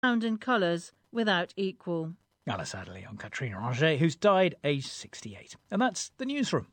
Sound and colours without equal. Alice Adderley on Katrina Ranget, who's died aged 68. And that's the newsroom.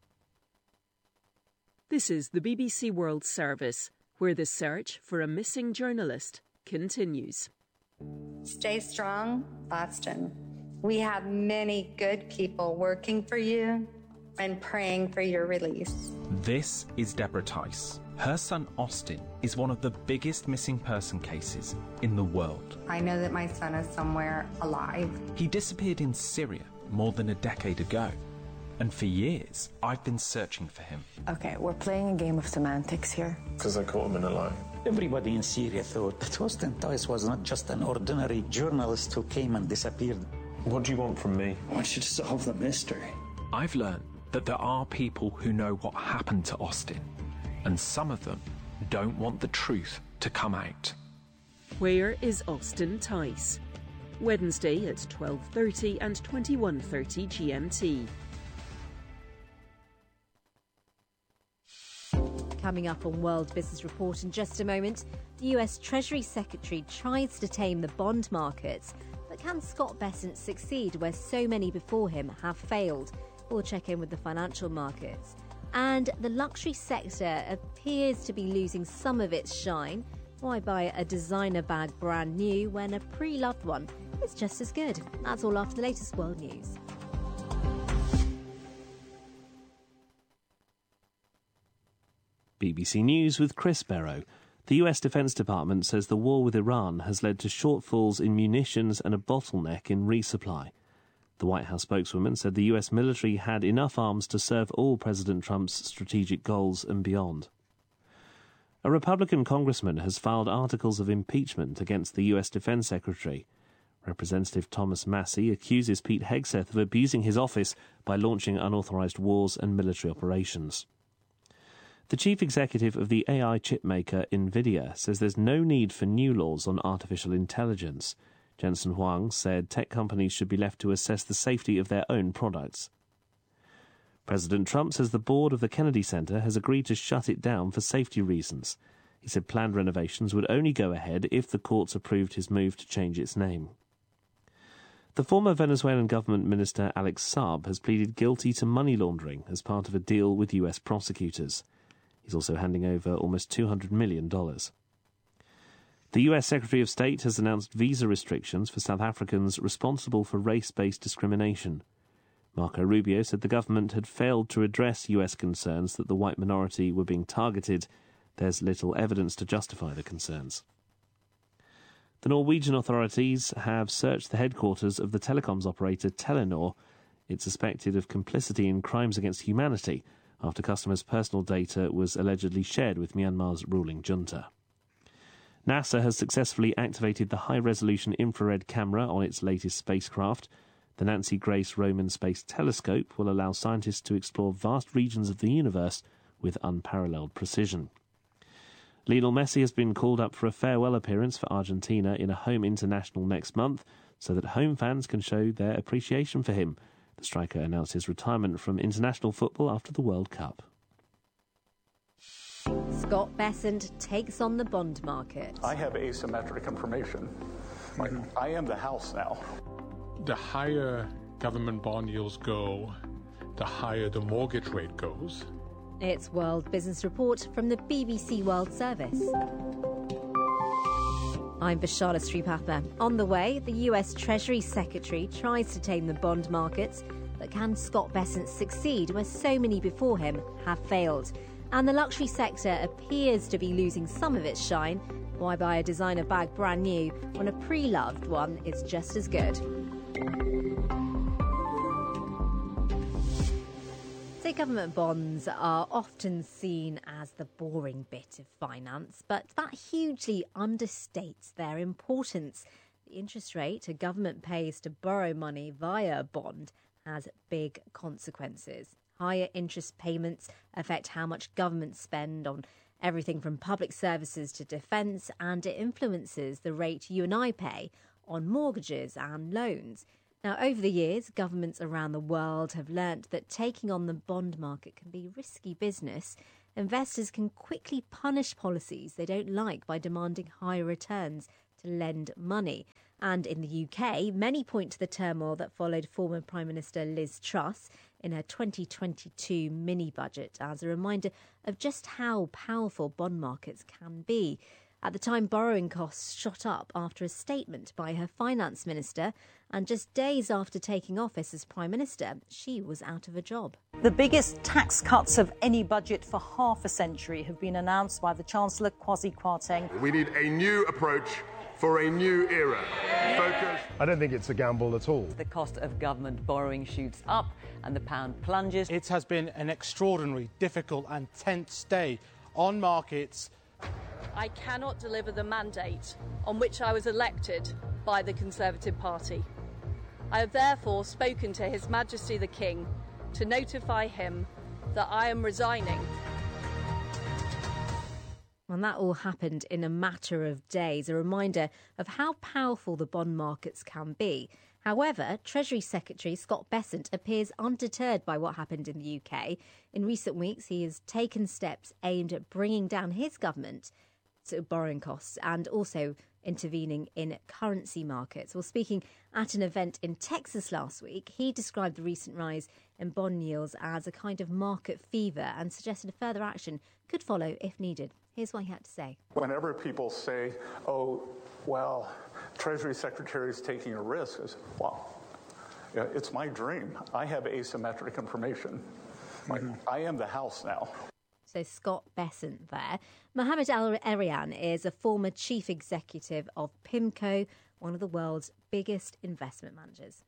This is the BBC World Service, where the search for a missing journalist continues. Stay strong, Boston. We have many good people working for you and praying for your release. This is Deborah Tice. Her son Austin is one of the biggest missing person cases in the world. I know that my son is somewhere alive. He disappeared in Syria more than a decade ago. And for years, I've been searching for him. Okay, we're playing a game of semantics here. Because I caught him in a lie. Everybody in Syria thought that Austin Tice was not just an ordinary journalist who came and disappeared. What do you want from me? I want you to solve the mystery. I've learned that there are people who know what happened to Austin, and some of them don't want the truth to come out. Where is Austin Tice? Wednesday at 12:30 and 21:30 GMT. Coming up on World Business Report in just a moment, the US Treasury Secretary tries to tame the bond markets, but can Scott Bessent succeed where so many before him have failed? We'll check in with the financial markets. And the luxury sector appears to be losing some of its shine. Why buy a designer bag brand new when a pre-loved one is just as good? That's all after the latest world news. BBC News with Chris Barrow. The US Defense Department says the war with Iran has led to shortfalls in munitions and a bottleneck in resupply. The White House spokeswoman said the US military had enough arms to serve all President Trump's strategic goals and beyond. A Republican congressman has filed articles of impeachment against the US Defense Secretary. Representative Thomas Massey accuses Pete Hegseth of abusing his office by launching unauthorized wars and military operations. The chief executive of the AI chip maker NVIDIA says there's no need for new laws on artificial intelligence. Jensen Huang said tech companies should be left to assess the safety of their own products. President Trump says the board of the Kennedy Center has agreed to shut it down for safety reasons. He said planned renovations would only go ahead if the courts approved his move to change its name. The former Venezuelan government minister Alex Saab has pleaded guilty to money laundering as part of a deal with US prosecutors. He's also handing over almost $200 million. The US Secretary of State has announced visa restrictions for South Africans responsible for race-based discrimination. Marco Rubio said the government had failed to address US concerns that the white minority were being targeted. There's little evidence to justify the concerns. The Norwegian authorities have searched the headquarters of the telecoms operator Telenor. It's suspected of complicity in crimes against humanity after customers' personal data was allegedly shared with Myanmar's ruling junta. NASA has successfully activated the high-resolution infrared camera on its latest spacecraft. The Nancy Grace Roman Space Telescope will allow scientists to explore vast regions of the universe with unparalleled precision. Lionel Messi has been called up for a farewell appearance for Argentina in a home international next month so that home fans can show their appreciation for him. The striker announced his retirement from international football after the World Cup. Scott Bessent takes on the bond market. I have asymmetric information. I am the house now. The higher government bond yields go, the higher the mortgage rate goes. It's World Business Report from the BBC World Service. I'm Vishal Sripatha. On the way, the US Treasury Secretary tries to tame the bond markets, but can Scott Bessent succeed where so many before him have failed? And the luxury sector appears to be losing some of its shine. Why buy a designer bag brand new when a pre-loved one is just as good? So government bonds are often seen as the boring bit of finance, but that hugely understates their importance. The interest rate a government pays to borrow money via a bond has big consequences. Higher interest payments affect how much government spend on everything from public services to defence, and it influences the rate you and I pay on mortgages and loans. Now, over the years, governments around the world have learnt that taking on the bond market can be risky business. Investors can quickly punish policies they don't like by demanding higher returns to lend money. And in the UK, many point to the turmoil that followed former Prime Minister Liz Truss in her 2022 mini-budget as a reminder of just how powerful bond markets can be. At the time, borrowing costs shot up after a statement by her finance minister, and just days after taking office as Prime Minister, she was out of a job. The biggest tax cuts of any budget for half a century have been announced by the Chancellor, Kwasi Kwarteng. We need a new approach for a new era. Focus. I don't think it's a gamble at all. The cost of government borrowing shoots up and the pound plunges. It has been an extraordinary, difficult and tense day on markets. I cannot deliver the mandate on which I was elected by the Conservative Party. I have therefore spoken to His Majesty the King to notify him that I am resigning. And that all happened in a matter of days, a reminder of how powerful the bond markets can be. However, Treasury Secretary Scott Bessent appears undeterred by what happened in the UK. In recent weeks, he has taken steps aimed at bringing down his government to borrowing costs and also intervening in currency markets. Well, speaking at an event in Texas last week, he described the recent rise in bond yields as a kind of market fever and suggested further action could follow if needed. Here's what he had to say. Whenever people say, oh, well, Treasury Secretary is taking a risk, I say, wow, yeah, it's my dream. I have asymmetric information. I am the House now. So Scott Bessent there. Mohamed Al-Erian is a former chief executive of PIMCO, one of the world's biggest investment managers.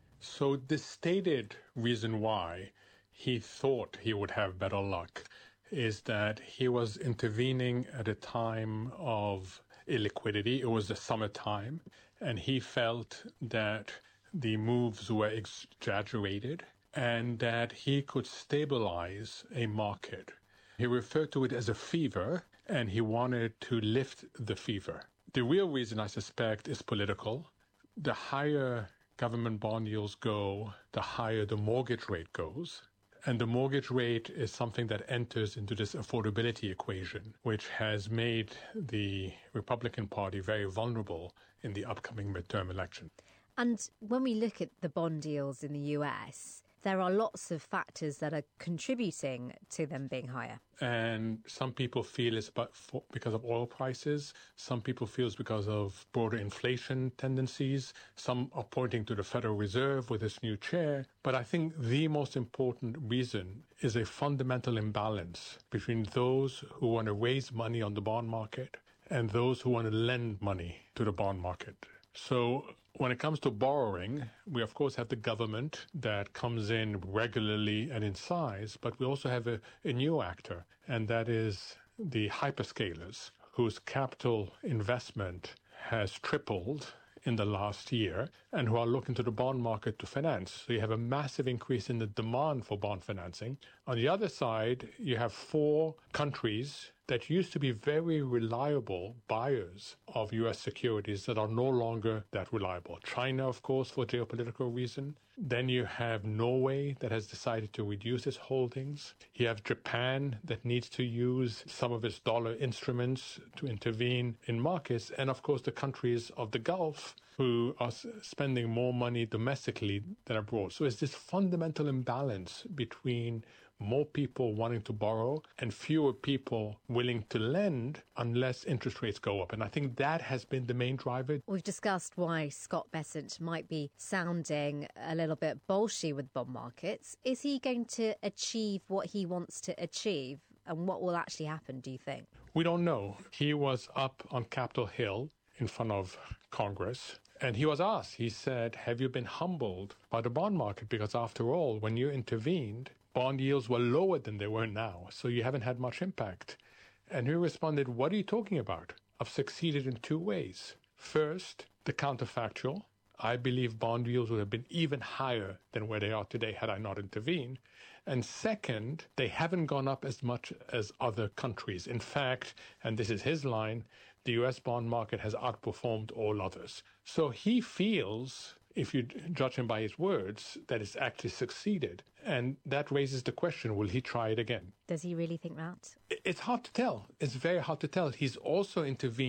So the stated reason why he thought he would have better luck is that he was intervening at a time of illiquidity. It was the summertime, and he felt that the moves were exaggerated and that he could stabilize a market. He referred to it as a fever, and he wanted to lift the fever. The real reason, I suspect, is political. The higher government bond yields go, the higher the mortgage rate goes. And the mortgage rate is something that enters into this affordability equation, which has made the Republican Party very vulnerable in the upcoming midterm election. And when we look at the bond deals in the US, there are lots of factors that are contributing to them being higher. And some people feel it's because of oil prices. Some people feel it's because of broader inflation tendencies. Some are pointing to the Federal Reserve with its new chair. But I think the most important reason is a fundamental imbalance between those who want to raise money on the bond market and those who want to lend money to the bond market. So when it comes to borrowing, we of course have the government that comes in regularly and in size, but we also have a new actor, and that is the hyperscalers, whose capital investment has tripled in the last year and who are looking to the bond market to finance. So you have a massive increase in the demand for bond financing. On the other side, you have 4 countries that used to be very reliable buyers of U.S. securities that are no longer that reliable. China, of course, for geopolitical reason. Then you have Norway that has decided to reduce its holdings. You have Japan that needs to use some of its dollar instruments to intervene in markets. And, of course, the countries of the Gulf who are spending more money domestically than abroad. So it's this fundamental imbalance between more people wanting to borrow and fewer people willing to lend unless interest rates go up. And I think that has been the main driver. We've discussed why Scott Bessent might be sounding a little bit bolshy with bond markets. Is he going to achieve what he wants to achieve? And what will actually happen, do you think? We don't know. He was up on Capitol Hill in front of Congress. And he was asked, he said, have you been humbled by the bond market? Because after all, when you intervened, bond yields were lower than they were now, so you haven't had much impact. And he responded, what are you talking about? I've succeeded in 2 ways. First, the counterfactual. I believe bond yields would have been even higher than where they are today had I not intervened. And second, they haven't gone up as much as other countries. In fact, and this is his line, the US bond market has outperformed all others. So he feels, if you judge him by his words, that it's actually succeeded. And that raises the question, will he try it again? Does he really think that? It's hard to tell. It's very hard to tell. He's also intervened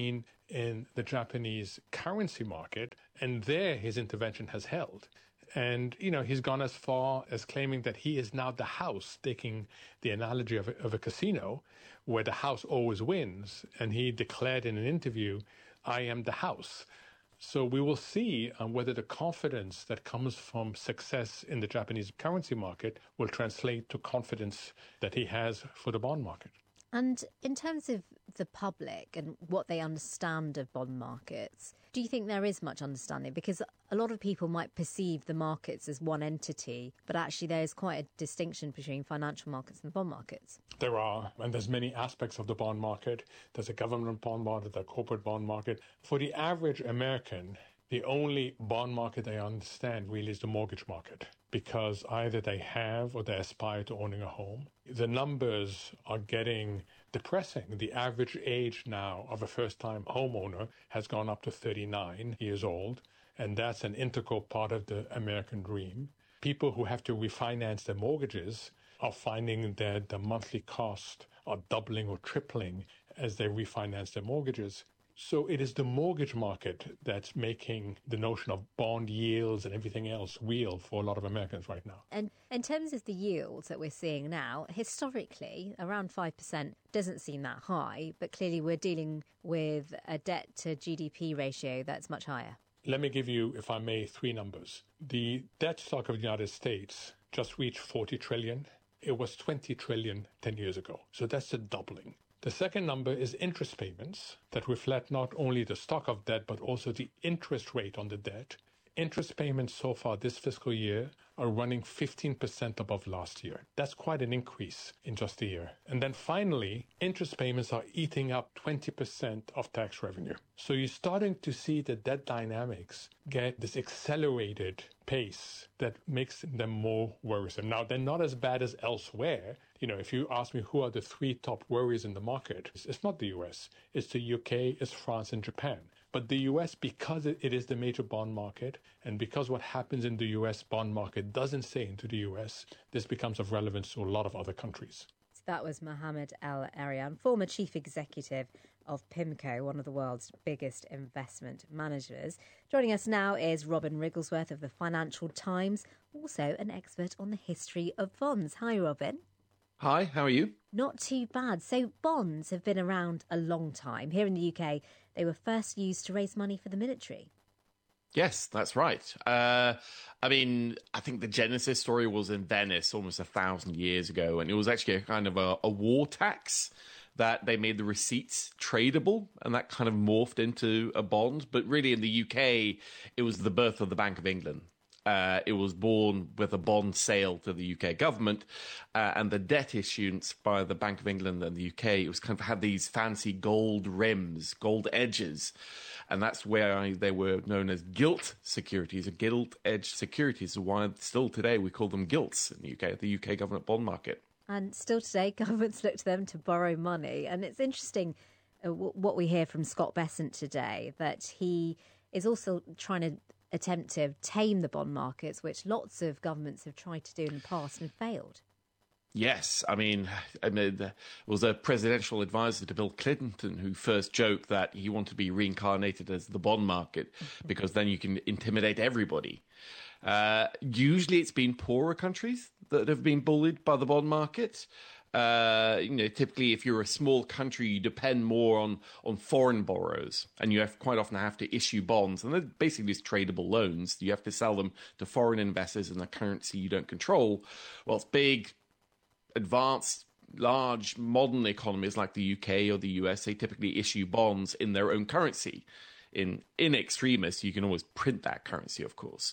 in the Japanese currency market, and there his intervention has held. And, he's gone as far as claiming that he is now the house, taking the analogy of a casino, where the house always wins. And he declared in an interview, "I am the house." So we will see whether the confidence that comes from success in the Japanese currency market will translate to confidence that he has for the bond market. And in terms of the public and what they understand of bond markets, do you think there is much understanding? Because a lot of people might perceive the markets as one entity, but actually there is quite a distinction between financial markets and bond markets. There are, and there's many aspects of the bond market. There's a government bond market, there's a corporate bond market. For the average American, the only bond market they understand really is the mortgage market, because either they have or they aspire to owning a home. The numbers are getting depressing. The average age now of a first-time homeowner has gone up to 39 years old, and that's an integral part of the American dream. People who have to refinance their mortgages are finding that the monthly costs are doubling or tripling as they refinance their mortgages. So it is the mortgage market that's making the notion of bond yields and everything else real for a lot of Americans right now. And in terms of the yields that we're seeing now, historically, around 5% doesn't seem that high, but clearly we're dealing with a debt to GDP ratio that's much higher. Let me give you, if I may, 3 numbers. The debt stock of the United States just reached 40 trillion. It was 20 trillion 10 years ago. So that's a doubling. The second number is interest payments that reflect not only the stock of debt, but also the interest rate on the debt. Interest payments so far this fiscal year are running 15% above last year. That's quite an increase in just a year. And then finally, interest payments are eating up 20% of tax revenue. So you're starting to see the debt dynamics get this accelerated pace that makes them more worrisome. Now, they're not as bad as elsewhere. If you ask me who are the 3 top worries in the market, it's not the US. It's the UK, it's France, and Japan. But the US, because it is the major bond market, and because what happens in the US bond market doesn't stay into the US, this becomes of relevance to a lot of other countries. So that was Mohamed El-Erian, former chief executive of PIMCO, one of the world's biggest investment managers. Joining us now is Robin Wrigglesworth of the Financial Times, also an expert on the history of bonds. Hi, Robin. Hi, how are you? Not too bad. So bonds have been around a long time. Here in the UK, they were first used to raise money for the military. Yes, that's right. I think the Genesis story was in Venice almost 1,000 years ago, and it was actually a kind of a war tax that they made the receipts tradable, and that kind of morphed into a bond. But really in the UK, it was the birth of the Bank of England. It was born with a bond sale to the UK government, and the debt issuance by the Bank of England and the UK, it was kind of had these fancy gold rims, gold edges, and that's where they were known as gilt securities, or gilt-edged securities, why still today we call them gilts in the UK government bond market. And still today, governments look to them to borrow money. And it's interesting what we hear from Scott Bessent today, that he is also trying to attempt to tame the bond markets, which lots of governments have tried to do in the past and failed. Yes, there was a presidential advisor to Bill Clinton who first joked that he wanted to be reincarnated as the bond market because then you can intimidate everybody. Usually it's been poorer countries that have been bullied by the bond market. Typically, if you're a small country, you depend more on foreign borrowers, and you quite often have to issue bonds, and they're basically just tradable loans. You have to sell them to foreign investors in a currency you don't control. Well, it's big, advanced, large, modern economies like the UK or the US. They typically issue bonds in their own currency. In extremis, you can always print that currency, of course.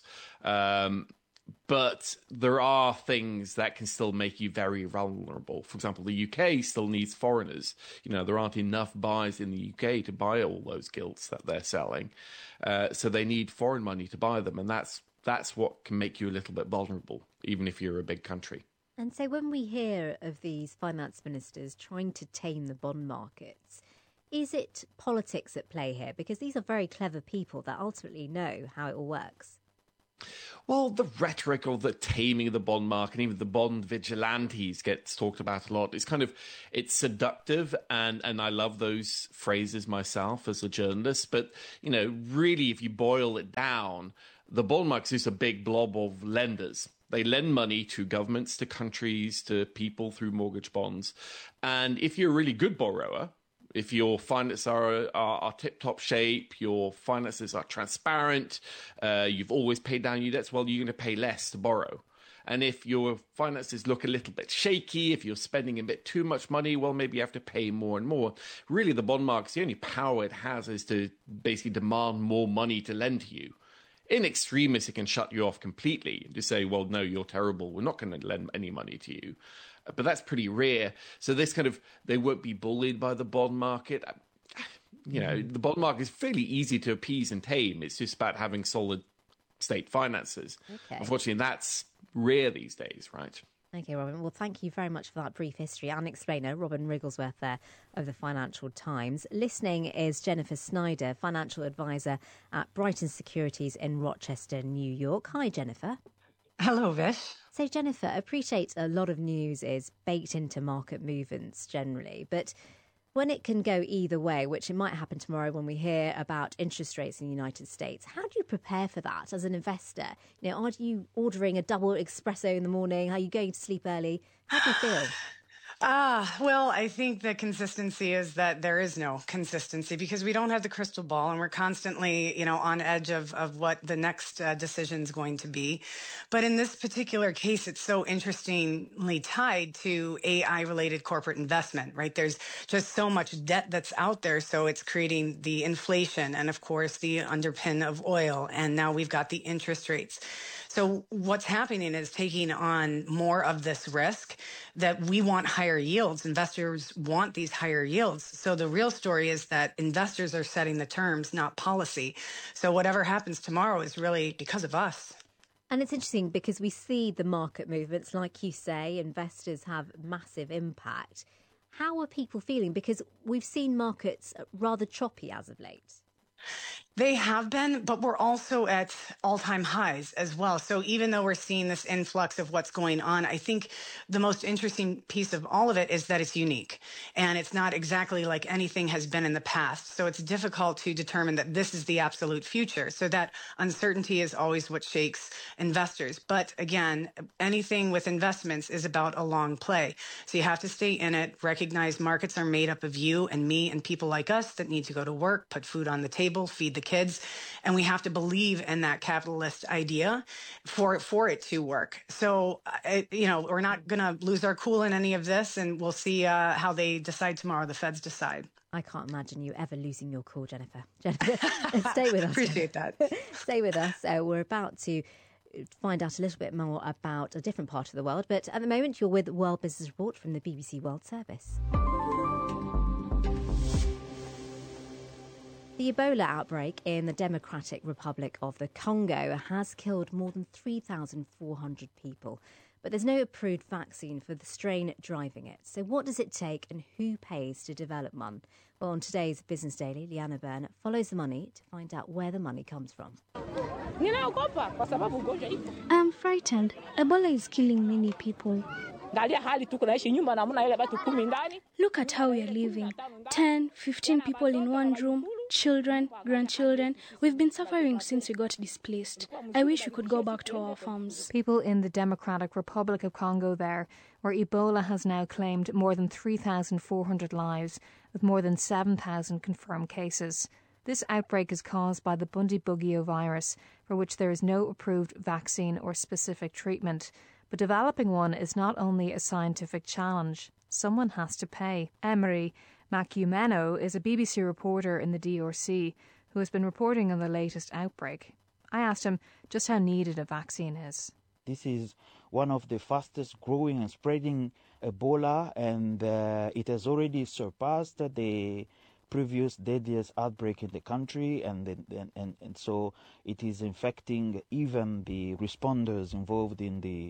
But there are things that can still make you very vulnerable. For example, the UK still needs foreigners. There aren't enough buyers in the UK to buy all those gilts that they're selling. So they need foreign money to buy them. And that's what can make you a little bit vulnerable, even if you're a big country. And so when we hear of these finance ministers trying to tame the bond markets, is it politics at play here? Because these are very clever people that ultimately know how it all works. Well, the rhetoric or the taming of the bond market, even the bond vigilantes gets talked about a lot. It's seductive, and I love those phrases myself as a journalist. But, really, if you boil it down, the bond market is just a big blob of lenders. They lend money to governments, to countries, to people through mortgage bonds. And if you're a really good borrower, if your finances are tip-top shape, your finances are transparent, you've always paid down your debts, well, you're going to pay less to borrow. And if your finances look a little bit shaky, if you're spending a bit too much money, well, maybe you have to pay more and more. Really, the bond market, the only power it has is to basically demand more money to lend to you. In extremis, it can shut you off completely and just say, well, no, you're terrible. We're not going to lend any money to you. But that's pretty rare. So they won't be bullied by the bond market. The bond market is fairly easy to appease and tame. It's just about having solid state finances. Okay. Unfortunately, that's rare these days, right? Okay, Robin. Well, thank you very much for that brief history and explainer. Robin Wrigglesworth there of the Financial Times. Listening is Jennifer Snyder, financial advisor at Brighton Securities in Rochester, New York. Hi, Jennifer. Hello, Vish. So, Jennifer, I appreciate a lot of news is baked into market movements generally, but when it can go either way, which it might happen tomorrow when we hear about interest rates in the United States, how do you prepare for that as an investor? Are you ordering a double espresso in the morning? Are you going to sleep early? How do you feel? Well, I think the consistency is that there is no consistency because we don't have the crystal ball and we're constantly, on edge of what the next decision is going to be. But in this particular case, it's so interestingly tied to AI-related corporate investment, right? There's just so much debt that's out there. So it's creating the inflation and, of course, the underpin of oil. And now we've got the interest rates. So what's happening is taking on more of this risk that we want higher yields. Investors want these higher yields. So the real story is that investors are setting the terms, not policy. So whatever happens tomorrow is really because of us. And it's interesting because we see the market movements, like you say, investors have massive impact. How are people feeling? Because we've seen markets rather choppy as of late. They have been, but we're also at all-time highs as well. So even though we're seeing this influx of what's going on, I think the most interesting piece of all of it is that it's unique. And it's not exactly like anything has been in the past. So it's difficult to determine that this is the absolute future. So that uncertainty is always what shakes investors. But again, anything with investments is about a long play. So you have to stay in it, recognize markets are made up of you and me and people like us that need to go to work, put food on the table, feed the kids, and we have to believe in that capitalist idea for it to work. So, we're not going to lose our cool in any of this, and we'll see how they decide tomorrow. The Feds decide. I can't imagine you ever losing your cool, Jennifer. Stay with us. Appreciate that. Stay with us. We're about to find out a little bit more about a different part of the world, but at the moment you're with World Business Report from the BBC World Service. The Ebola outbreak in the Democratic Republic of the Congo has killed more than 3,400 people. But there's no approved vaccine for the strain driving it. So what does it take and who pays to develop one? Well, on today's Business Daily, Liana Byrne follows the money to find out where the money comes from. I'm frightened. Ebola is killing many people. Look at how we are living. 10, 15 people in one room, children, grandchildren. We've been suffering since we got displaced. I wish we could go back to our farms. People in the Democratic Republic of Congo there, where Ebola has now claimed more than 3,400 lives, with more than 7,000 confirmed cases. This outbreak is caused by the Bundibugyo virus, for which there is no approved vaccine or specific treatment. But developing one is not only a scientific challenge, someone has to pay. Emery Makiumeno is a BBC reporter in the DRC who has been reporting on the latest outbreak. I asked him just how needed a vaccine is. This is one of the fastest growing and spreading Ebola, and it has already surpassed the previous deadliest outbreak in the country, and so it is infecting even the responders involved in the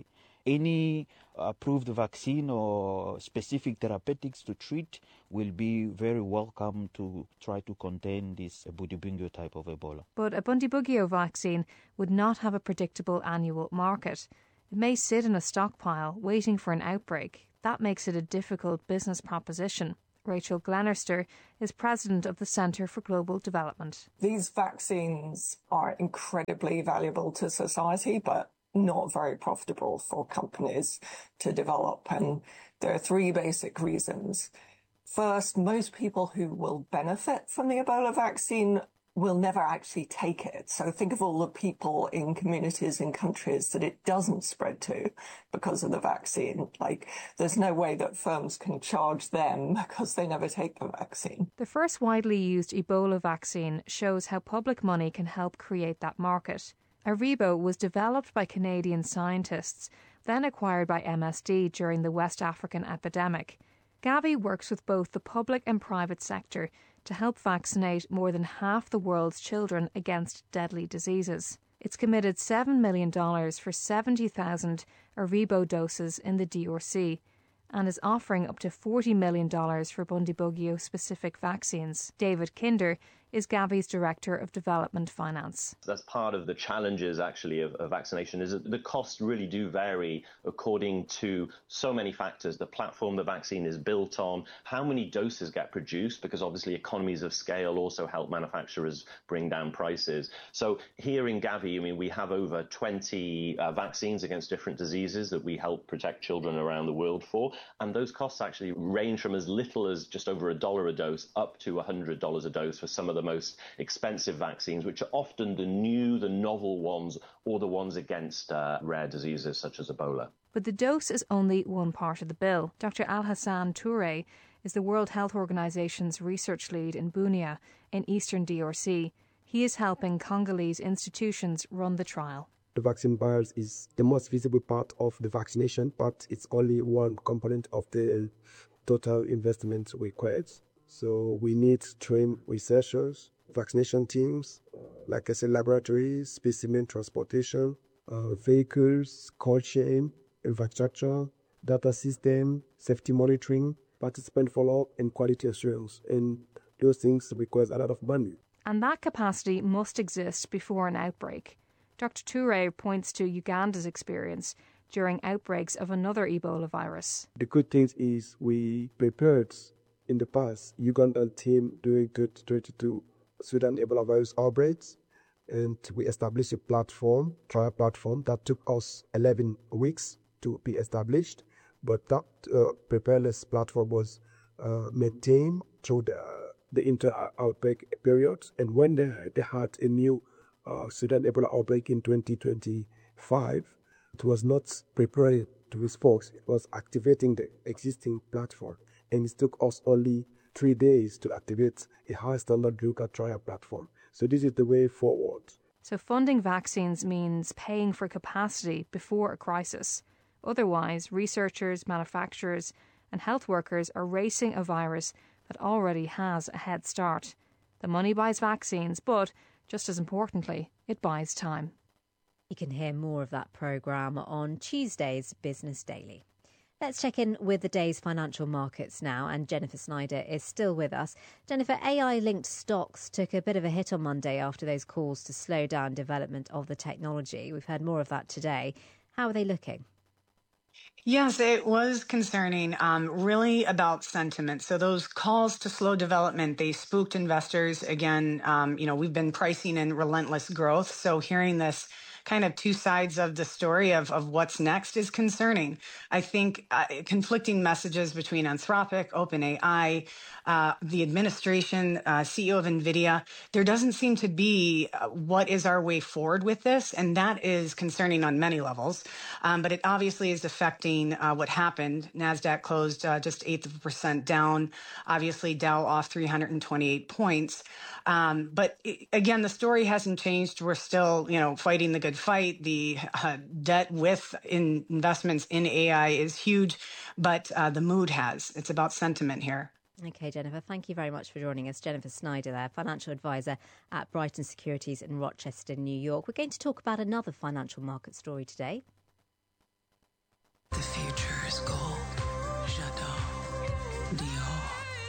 any approved vaccine or specific therapeutics to treat will be very welcome to try to contain this Bundibugyo type of Ebola. But a Bundibugyo vaccine would not have a predictable annual market. It may sit in a stockpile waiting for an outbreak. That makes it a difficult business proposition. Rachel Glenister is president of the Centre for Global Development. These vaccines are incredibly valuable to society, but not very profitable for companies to develop. And there are three basic reasons. First, most people who will benefit from the Ebola vaccine will never actually take it. So think of all the people in communities in countries that it doesn't spread to because of the vaccine. Like, there's no way that firms can charge them because they never take the vaccine. The first widely used Ebola vaccine shows how public money can help create that market. Aribo was developed by Canadian scientists, then acquired by MSD during the West African epidemic. Gavi works with both the public and private sector to help vaccinate more than half the world's children against deadly diseases. It's committed $7 million for 70,000 Aribo doses in the DRC and is offering up to $40 million for Bundibugyo-specific vaccines. David Kinder is Gavi's Director of Development Finance. That's part of the challenges, actually, of vaccination, is that the costs really do vary according to so many factors. The platform the vaccine is built on, how many doses get produced, because obviously economies of scale also help manufacturers bring down prices. So here in Gavi, I mean, we have over 20 vaccines against different diseases that we help protect children around the world for. And those costs actually range from as little as just over $1 a dose up to $100 a dose for some of the most expensive vaccines, which are often the novel ones or the ones against rare diseases such as Ebola. But the dose is only one part of the bill. Dr. Alhassan Touré is the World Health Organization's research lead in Bunia in eastern DRC. He is helping Congolese institutions run the trial. The vaccine buyers is the most visible part of the vaccination, but it's only one component of the total investment required. So we need trained researchers, vaccination teams, like I said, laboratories, specimen transportation, vehicles, cold chain, infrastructure, data system, safety monitoring, participant follow-up, and quality assurance. And those things require a lot of money. And that capacity must exist before an outbreak. Dr. Touré points to Uganda's experience during outbreaks of another Ebola virus. The good thing is we prepared in the past Ugandan team during 2022 Sudan Ebola virus outbreaks, and we established a trial platform that took us 11 weeks to be established, but that preparedness platform was maintained through the inter-outbreak period, and when they had a new Sudan Ebola outbreak in 2025, it was not prepared to respond. It was activating the existing platform. And it took us only 3 days to activate a high-standard clinical trial platform. So this is the way forward. So funding vaccines means paying for capacity before a crisis. Otherwise, researchers, manufacturers and health workers are racing a virus that already has a head start. The money buys vaccines, but just as importantly, it buys time. You can hear more of that programme on Tuesday's Business Daily. Let's check in with the day's financial markets now, and Jennifer Snyder is still with us. Jennifer, AI-linked stocks took a bit of a hit on Monday after those calls to slow down development of the technology. We've heard more of that today. How are they looking? Yes, it was concerning, really about sentiment. So those calls to slow development, they spooked investors. Again, we've been pricing in relentless growth. So hearing this kind of two sides of the story of what's next is concerning. I think conflicting messages between Anthropic, OpenAI, the administration, CEO of NVIDIA, there doesn't seem to be what is our way forward with this. And that is concerning on many levels. But it obviously is affecting what happened. NASDAQ closed just 0.8% down. Obviously, Dow off 328 points. But again, the story hasn't changed. We're still, fighting the good fight. The debt with investments in AI is huge, but the mood has. It's about sentiment here. OK, Jennifer, thank you very much for joining us. Jennifer Snyder there, financial advisor at Brighton Securities in Rochester, New York. We're going to talk about another financial market story today. future is gold. J'adore. Dior.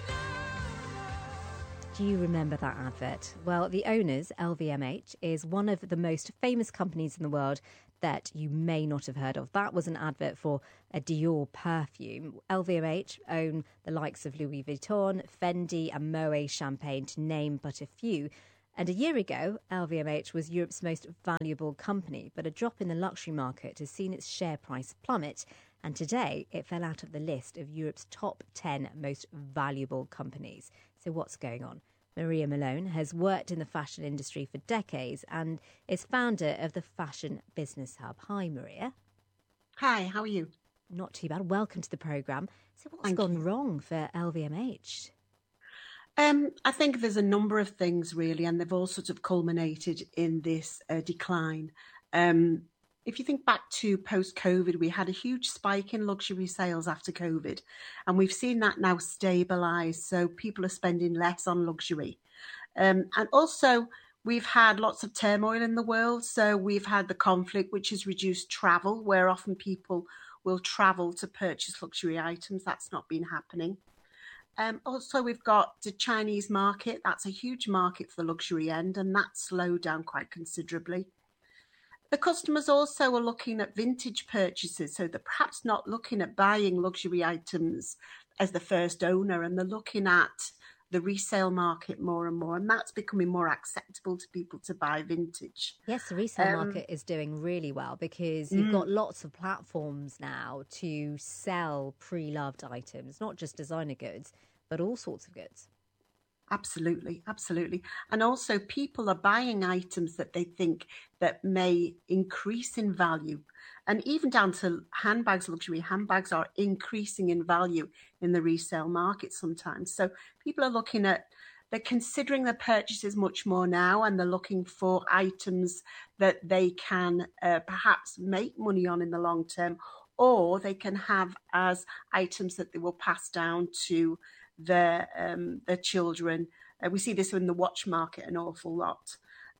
Do you remember that advert? Well, the owners, LVMH, is one of the most famous companies in the world that you may not have heard of. That was an advert for a Dior perfume. LVMH own the likes of Louis Vuitton, Fendi and Moet Champagne, to name but a few. And a year ago, LVMH was Europe's most valuable company, but a drop in the luxury market has seen its share price plummet, and today it fell out of the list of Europe's top 10 most valuable companies. So what's going on? Maria Malone has worked in the fashion industry for decades and is founder of the Fashion Business Hub. Hi, Maria. Hi, how are you? Not too bad. Welcome to the programme. So what's gone wrong for LVMH? I think there's a number of things, really, and they've all sort of culminated in this decline. If you think back to post-COVID, we had a huge spike in luxury sales after COVID, and we've seen that now stabilise, so people are spending less on luxury. And also, we've had lots of turmoil in the world, so we've had the conflict, which has reduced travel, where often people will travel to purchase luxury items. That's not been happening. Also, we've got the Chinese market. That's a huge market for the luxury end, and that's slowed down quite considerably. The customers also are looking at vintage purchases, so they're perhaps not looking at buying luxury items as the first owner, and they're looking at the resale market more and more, and that's becoming more acceptable to people to buy vintage. Yes, the resale market is doing really well because you've got lots of platforms now to sell pre-loved items, not just designer goods, but all sorts of goods. Absolutely, absolutely. And also people are buying items that they think that may increase in value. And even down to handbags, luxury handbags are increasing in value in the resale market sometimes. So people are looking at, they're considering their purchases much more now, and they're looking for items that they can perhaps make money on in the long term, or they can have as items that they will pass down to their children. We see this in the watch market an awful lot.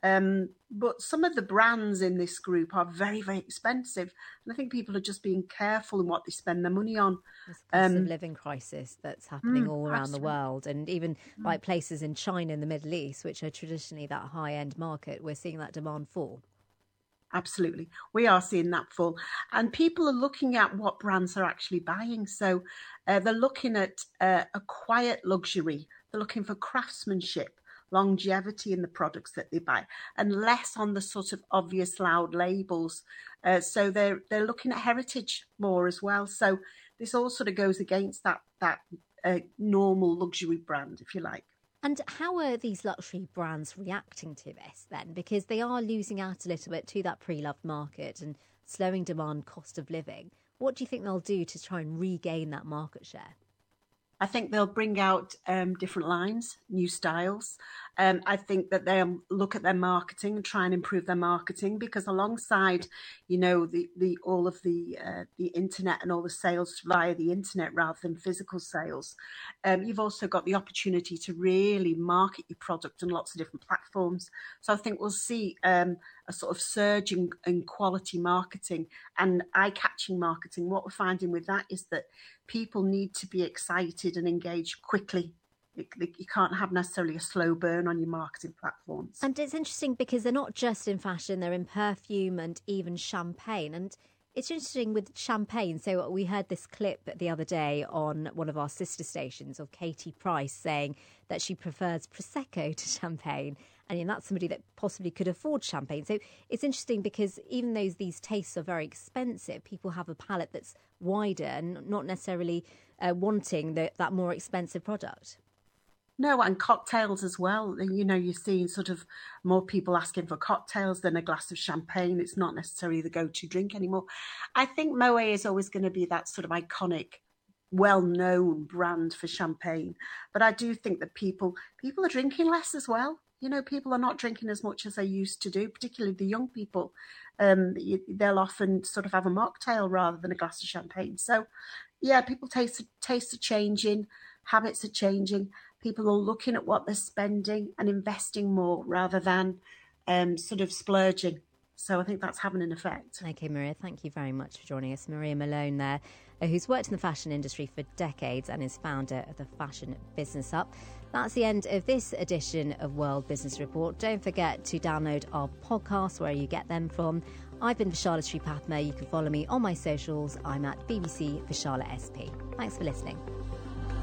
But some of the brands in this group are very, very expensive. And I think people are just being careful in what they spend their money on. This cost of living crisis that's happening all around the world. And even like places in China and the Middle East, which are traditionally that high-end market, we're seeing that demand fall. Absolutely. We are seeing that fall. And people are looking at what brands are actually buying. So they're looking at a quiet luxury. They're looking for craftsmanship, longevity in the products that they buy, and less on the sort of obvious loud labels. So they're looking at heritage more as well. So this all sort of goes against that normal luxury brand, if you like. And how are these luxury brands reacting to this then? Because they are losing out a little bit to that pre-loved market and slowing demand, cost of living. What do you think they'll do to try and regain that market share? I think they'll bring out different lines, new styles. I think that they'll look at their marketing and try and improve their marketing, because alongside, you know, all of the internet and all the sales via the internet rather than physical sales, you've also got the opportunity to really market your product on lots of different platforms. So I think we'll see a sort of surge in quality marketing and eye-catching marketing. What we're finding with that is that people need to be excited and engaged quickly. You can't have necessarily a slow burn on your marketing platforms. And it's interesting because they're not just in fashion, they're in perfume and even champagne. And it's interesting with champagne. So we heard this clip the other day on one of our sister stations of Katie Price saying that she prefers Prosecco to champagne. And that's somebody that possibly could afford champagne. So it's interesting because even though these tastes are very expensive, people have a palate that's wider and not necessarily wanting that more expensive product. No, and cocktails as well. You know, you're seeing sort of more people asking for cocktails than a glass of champagne. It's not necessarily the go-to drink anymore. I think Moet is always going to be that sort of iconic, well-known brand for champagne. But I do think that people are drinking less as well. You know, people are not drinking as much as they used to do, particularly the young people. They'll often sort of have a mocktail rather than a glass of champagne. So, yeah, people tastes are changing, habits are changing. People are looking at what they're spending and investing more rather than sort of splurging. So I think that's having an effect. OK, Maria, thank you very much for joining us. Maria Malone there, who's worked in the fashion industry for decades and is founder of the Fashion Business Hub. That's the end of this edition of World Business Report. Don't forget to download our podcasts where you get them from. I've been Vishala Sripathma. You can follow me on my socials. I'm at BBC Vishala SP. Thanks for listening.